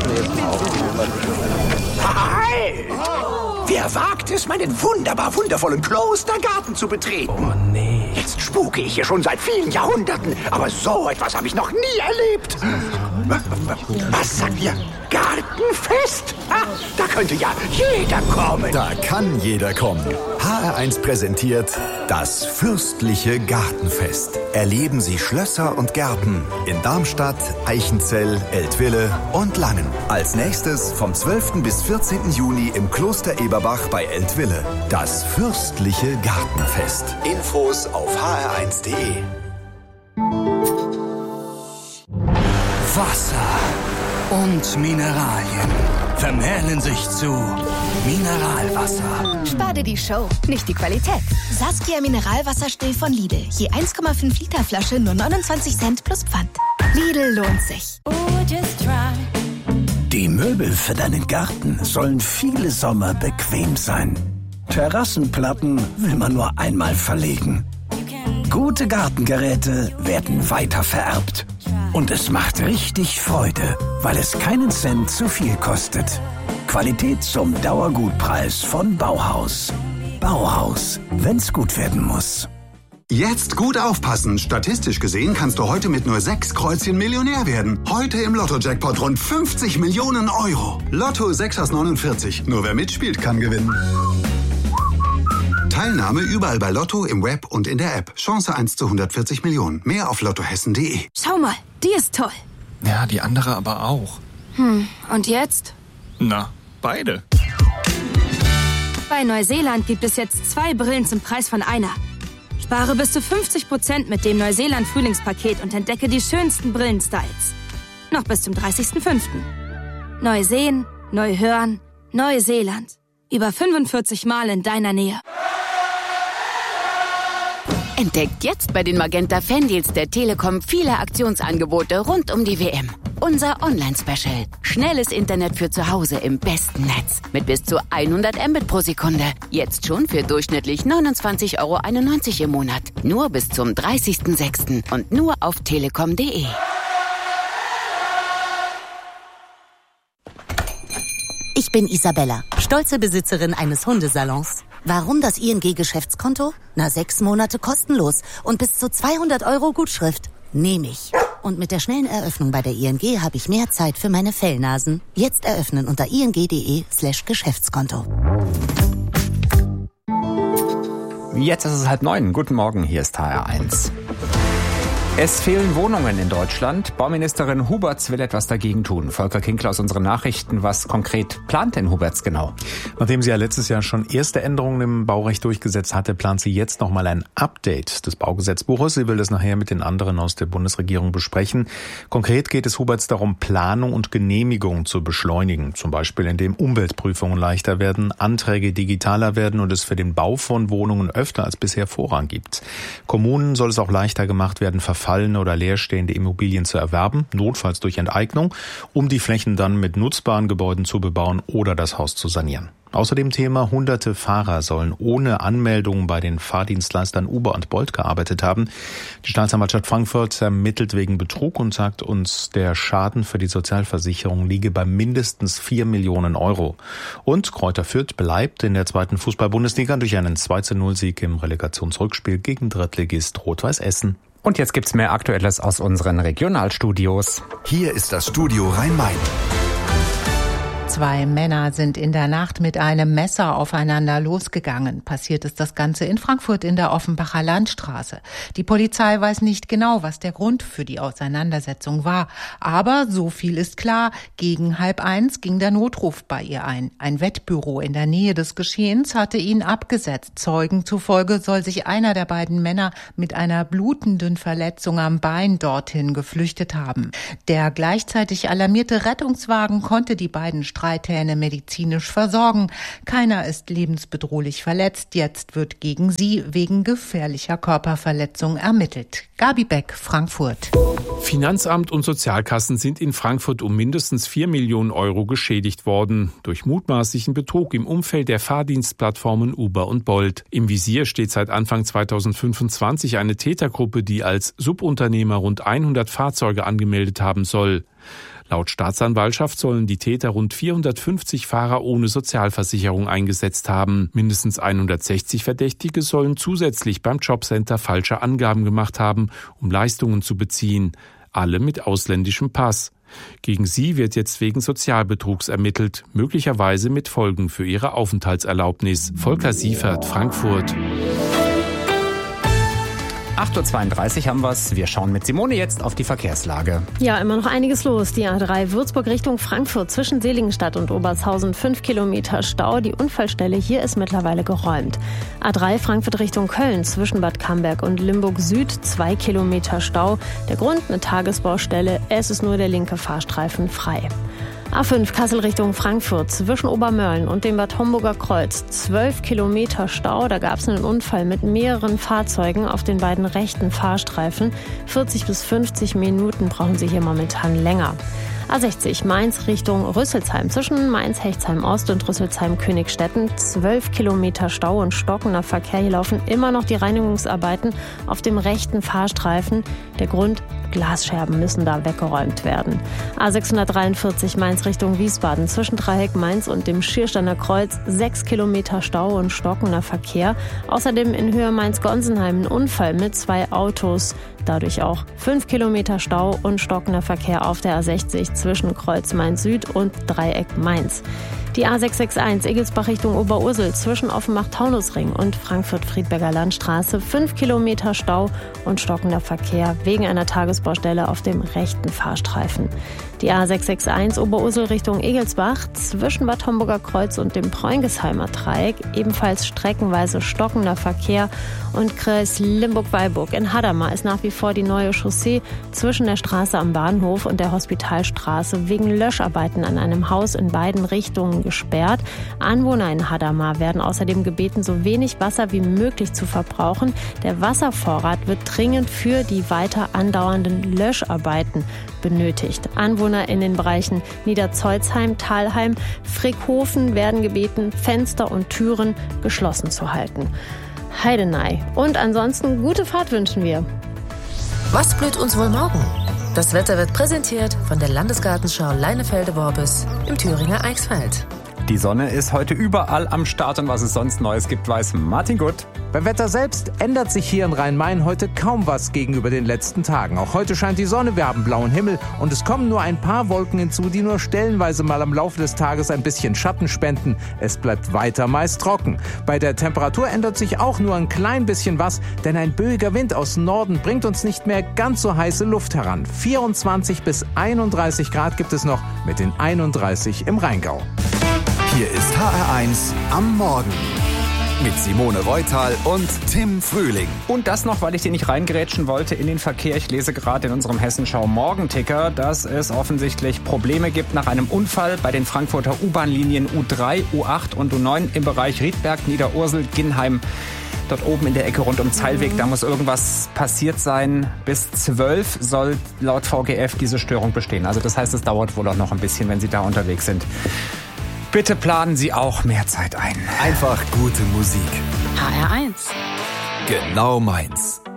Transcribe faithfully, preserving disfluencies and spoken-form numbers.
Hi! Wer wagt es, meinen wunderbar wundervollen Klostergarten zu betreten? Oh nee. Jetzt spuke ich hier schon seit vielen Jahrhunderten, aber so etwas habe ich noch nie erlebt. Was sagt ihr? Gartenfest? Ah, da könnte ja jeder kommen. Da kann jeder kommen. H R eins präsentiert das fürstliche Gartenfest. Erleben Sie Schlösser und Gärten in Darmstadt, Eichenzell, Eltville und Langen. Als nächstes vom zwölften bis vierzehnten Juni im Kloster Eberbach bei Eltville. Das fürstliche Gartenfest. Infos auf h r eins punkt d e. Wasser und Mineralien vermählen sich zu Mineralwasser. Spar dir die Show, nicht die Qualität. Saskia Mineralwasser still von Lidl. Je eins Komma fünf Liter Flasche nur neunundzwanzig Cent plus Pfand. Lidl lohnt sich. Die Möbel für deinen Garten sollen viele Sommer bequem sein. Terrassenplatten will man nur einmal verlegen. Gute Gartengeräte werden weitervererbt. Und es macht richtig Freude, weil es keinen Cent zu viel kostet. Qualität zum Dauergutpreis von Bauhaus. Bauhaus, wenn's gut werden muss. Jetzt gut aufpassen. Statistisch gesehen kannst du heute mit nur sechs Kreuzchen Millionär werden. Heute im Lotto-Jackpot rund fünfzig Millionen Euro. Lotto sechs aus neunundvierzig. Nur wer mitspielt, kann gewinnen. Teilnahme überall bei Lotto, im Web und in der App. Chance eins zu hundertvierzig Millionen. Mehr auf lottohessen punkt de. Schau mal, die ist toll. Ja, die andere aber auch. Hm, und jetzt? Na, beide. Bei Neuseeland gibt es jetzt zwei Brillen zum Preis von einer. Spare bis zu fünfzig Prozent mit dem Neuseeland-Frühlingspaket und entdecke die schönsten Brillenstyles. Noch bis zum dreißigsten fünften Neu sehen, neu hören, Neuseeland. Über fünfundvierzig Mal in deiner Nähe. Entdeckt jetzt bei den Magenta Fandeals der Telekom viele Aktionsangebote rund um die W M. Unser Online-Special. Schnelles Internet für zu Hause im besten Netz. Mit bis zu hundert Mbit pro Sekunde. Jetzt schon für durchschnittlich neunundzwanzig Euro einundneunzig im Monat. Nur bis zum dreißigsten sechsten und nur auf telekom punkt de. Ich bin Isabella, stolze Besitzerin eines Hundesalons. Warum das I N G-Geschäftskonto? Na, sechs Monate kostenlos und bis zu zweihundert Euro Gutschrift. Nehme ich. Und mit der schnellen Eröffnung bei der I N G habe ich mehr Zeit für meine Fellnasen. Jetzt eröffnen unter ing punkt de slash Geschäftskonto. Jetzt ist es halb neun. Guten Morgen, hier ist H R eins. Es fehlen Wohnungen in Deutschland. Bauministerin Huberts will etwas dagegen tun. Volker Kinkler aus unseren Nachrichten. Was konkret plant denn Huberts genau? Nachdem sie ja letztes Jahr schon erste Änderungen im Baurecht durchgesetzt hatte, plant sie jetzt nochmal ein Update des Baugesetzbuches. Sie will das nachher mit den anderen aus der Bundesregierung besprechen. Konkret geht es Huberts darum, Planung und Genehmigung zu beschleunigen. Zum Beispiel, indem Umweltprüfungen leichter werden, Anträge digitaler werden und es für den Bau von Wohnungen öfter als bisher Vorrang gibt. Kommunen soll es auch leichter gemacht werden, Verfallene oder leerstehende Immobilien zu erwerben, notfalls durch Enteignung, um die Flächen dann mit nutzbaren Gebäuden zu bebauen oder das Haus zu sanieren. Außerdem Thema, hunderte Fahrer sollen ohne Anmeldung bei den Fahrdienstleistern Uber und Bolt gearbeitet haben. Die Staatsanwaltschaft Frankfurt ermittelt wegen Betrug und sagt uns, der Schaden für die Sozialversicherung liege bei mindestens vier Millionen Euro. Und Kräuter Fürth bleibt in der zweiten Fußball-Bundesliga durch einen zwei zu null Sieg im Relegationsrückspiel gegen Drittligist Rot-Weiß Essen. Und jetzt gibt's mehr Aktuelles aus unseren Regionalstudios. Hier ist das Studio Rhein-Main. Zwei Männer sind in der Nacht mit einem Messer aufeinander losgegangen. Passiert ist das Ganze in Frankfurt in der Offenbacher Landstraße. Die Polizei weiß nicht genau, was der Grund für die Auseinandersetzung war. Aber so viel ist klar, gegen halb eins ging der Notruf bei ihr ein. Ein Wettbüro in der Nähe des Geschehens hatte ihn abgesetzt. Zeugen zufolge soll sich einer der beiden Männer mit einer blutenden Verletzung am Bein dorthin geflüchtet haben. Der gleichzeitig alarmierte Rettungswagen konnte die beiden Streithähne medizinisch versorgen. Keiner ist lebensbedrohlich verletzt. Jetzt wird gegen sie wegen gefährlicher Körperverletzung ermittelt. Gabi Beck, Frankfurt. Finanzamt und Sozialkassen sind in Frankfurt um mindestens vier Millionen Euro geschädigt worden durch mutmaßlichen Betrug im Umfeld der Fahrdienstplattformen Uber und Bolt. Im Visier steht seit Anfang zweitausendfünfundzwanzig eine Tätergruppe, die als Subunternehmer rund hundert Fahrzeuge angemeldet haben soll. Laut Staatsanwaltschaft sollen die Täter rund vierhundertfünfzig Fahrer ohne Sozialversicherung eingesetzt haben. Mindestens hundertsechzig Verdächtige sollen zusätzlich beim Jobcenter falsche Angaben gemacht haben, um Leistungen zu beziehen. Alle mit ausländischem Pass. Gegen sie wird jetzt wegen Sozialbetrugs ermittelt, möglicherweise mit Folgen für ihre Aufenthaltserlaubnis. Volker Siefert, Frankfurt. acht Uhr zweiunddreißig haben wir's. Wir schauen mit Simone jetzt auf die Verkehrslage. Ja, immer noch einiges los. Die A drei Würzburg Richtung Frankfurt zwischen Seligenstadt und Obertshausen fünf Kilometer Stau. Die Unfallstelle hier ist mittlerweile geräumt. A drei Frankfurt Richtung Köln zwischen Bad Camberg und Limburg Süd zwei Kilometer Stau. Der Grund eine Tagesbaustelle. Es ist nur der linke Fahrstreifen frei. A fünf Kassel Richtung Frankfurt zwischen Obermörlen und dem Bad Homburger Kreuz. zwölf Kilometer Stau. Da gab es einen Unfall mit mehreren Fahrzeugen auf den beiden rechten Fahrstreifen. vierzig bis fünfzig Minuten brauchen Sie hier momentan länger. A sechzig Mainz Richtung Rüsselsheim zwischen Mainz-Hechtsheim-Ost und Rüsselsheim-Königstetten. zwölf Kilometer Stau und stockender Verkehr. Hier laufen immer noch die Reinigungsarbeiten auf dem rechten Fahrstreifen. Der Grund: Glasscherben müssen da weggeräumt werden. A sechshundertdreiundvierzig Mainz Richtung Wiesbaden zwischen Dreieck Mainz und dem Schiersteiner Kreuz. sechs Kilometer Stau und stockender Verkehr. Außerdem in Höhe Mainz-Gonsenheim ein Unfall mit zwei Autos. Dadurch auch fünf Kilometer Stau und stockender Verkehr auf der A sechzig zwischen Kreuz Mainz Süd und Dreieck Mainz. Die A sechs sechs eins Egelsbach Richtung Oberursel zwischen Offenbach-Taunusring und Frankfurt-Friedberger Landstraße. fünf Kilometer Stau und stockender Verkehr wegen einer Tagesbaustelle auf dem rechten Fahrstreifen. Die A sechs sechs eins Oberursel Richtung Egelsbach zwischen Bad Homburger Kreuz und dem Preungesheimer Dreieck. Ebenfalls streckenweise stockender Verkehr. Und Kreis Limburg-Weilburg in Hadamar ist nach wie vor die neue Chaussee zwischen der Straße am Bahnhof und der Hospitalstraße wegen Löscharbeiten an einem Haus in beiden Richtungen gesperrt. Anwohner in Hadamar werden außerdem gebeten, so wenig Wasser wie möglich zu verbrauchen. Der Wasservorrat wird dringend für die weiter andauernden Löscharbeiten benötigt. Anwohner in den Bereichen Niederzeuzheim, Thalheim, Frickhofen werden gebeten, Fenster und Türen geschlossen zu halten. Heidenei. Und ansonsten gute Fahrt wünschen wir. Was blüht uns wohl morgen? Das Wetter wird präsentiert von der Landesgartenschau Leinefelde-Worbis im Thüringer Eichsfeld. Die Sonne ist heute überall am Start und was es sonst Neues gibt, weiß Martin Gutt. Beim Wetter selbst ändert sich hier in Rhein-Main heute kaum was gegenüber den letzten Tagen. Auch heute scheint die Sonne, wir haben blauen Himmel und es kommen nur ein paar Wolken hinzu, die nur stellenweise mal am Laufe des Tages ein bisschen Schatten spenden. Es bleibt weiter meist trocken. Bei der Temperatur ändert sich auch nur ein klein bisschen was, denn ein böiger Wind aus Norden bringt uns nicht mehr ganz so heiße Luft heran. vierundzwanzig bis einunddreißig Grad gibt es noch mit den einunddreißig im Rheingau. Hier ist H R eins am Morgen. Mit Simone Reutal und Tim Frühling. Und das noch, weil ich dir nicht reingrätschen wollte in den Verkehr. Ich lese gerade in unserem Hessenschau-Morgenticker, dass es offensichtlich Probleme gibt nach einem Unfall bei den Frankfurter U-Bahn-Linien U drei, U acht und U neun im Bereich Riedberg, Niederursel, Ginnheim. Dort oben in der Ecke rund um Zeilweg, da muss irgendwas passiert sein. Bis zwölf soll laut V G F diese Störung bestehen. Also das heißt, es dauert wohl auch noch ein bisschen, wenn Sie da unterwegs sind. Bitte planen Sie auch mehr Zeit ein. Einfach gute Musik. H R eins. Genau meins.